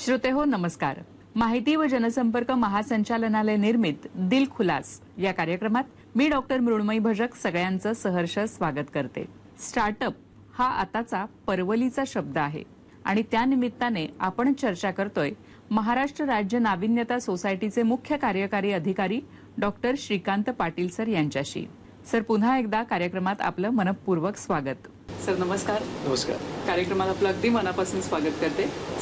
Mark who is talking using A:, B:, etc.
A: श्रोतेहो नमस्कार. माहिती व जनसंपर्क महासंचालनालय निर्मित दिल खुलास या कार्यक्रमात मी डॉक्टर मृण्मयी भजक सगळ्यांचं सहर्ष स्वागत करते. स्टार्टअप हा आताचा परवलीचा शब्द आहे आणि त्या निमित्ताने आपण चर्चा करतोय महाराष्ट्र राज्य नाविन्यता सोसायटीचे मुख्य कार्यकारी अधिकारी डॉक्टर श्रीकांत पाटील सर यांच्याशी. सर, पुन्हा एकदा कार्यक्रमात आपलं मनपूर्वक स्वागत. सर नमस्कार.
B: नमस्कार.
A: कार्यक्रमात आपलं अगदी मनापासून स्वागत करते.